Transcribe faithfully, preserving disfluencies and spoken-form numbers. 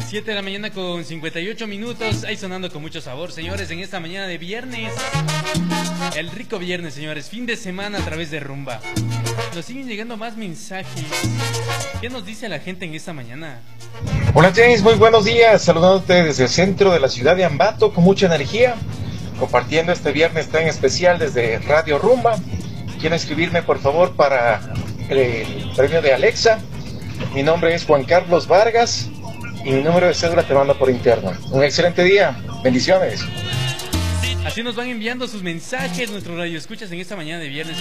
siete de la mañana con cincuenta y ocho minutos, ahí sonando con mucho sabor, señores, en esta mañana de viernes. El rico viernes, señores, fin de semana a través de Rumba. Nos siguen llegando más mensajes. ¿Qué nos dice la gente en esta mañana? Hola James, muy buenos días, saludándote desde el centro de la ciudad de Ambato con mucha energía, compartiendo este viernes tan especial desde Radio Rumba. Quieren escribirme por favor para el premio de Alexa. Mi nombre es Juan Carlos Vargas y mi número de cédula te mando por interno. Un excelente día, bendiciones. Así nos van enviando sus mensajes nuestros radioescuchas en esta mañana de viernes.